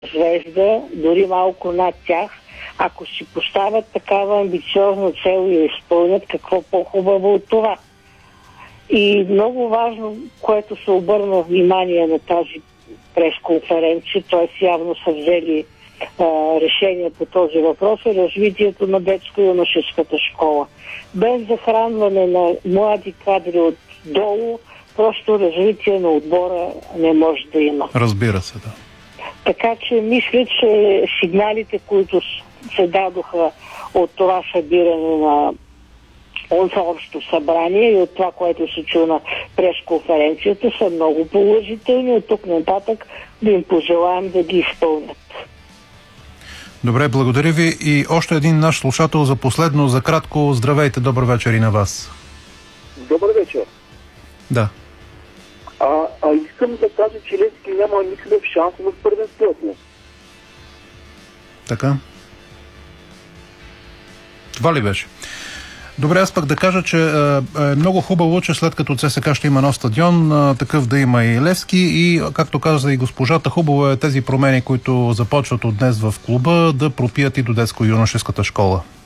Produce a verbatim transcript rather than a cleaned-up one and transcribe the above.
звезда, дори малко над тях. Ако си поставят такава амбициозна цел и я изпълнят, какво по-хубаво от това? И много важно, което се обърна внимание на тази пресконференция, т.е. явно са взели а, решение по този въпрос, е развитието на детско-юношеската школа. Без захранване на млади кадри отдолу, просто развитие на отбора не може да има. Разбира се, да. Така че мисля, че сигналите, които се дадоха от това събиране на общо събрание и от това, което се чу на пресконференцията, са много положителни. От тук нататък да им пожелаем да ги изпълнят. Добре, благодаря ви. И още един наш слушател за последно, за кратко. Здравейте, добър вечер и на вас. Добър вечер. Да. А, а искам да кажа, че Левски няма никакъв шанс в първенството. Така. Това ли беше? Добре, аз пък да кажа, че е много хубаво, че след като ЦСКА ще има нов стадион, такъв да има и Левски и, както каза и госпожата, хубаво е тези промени, които започват от днес в клуба, да пропият и до детско-юношеската школа.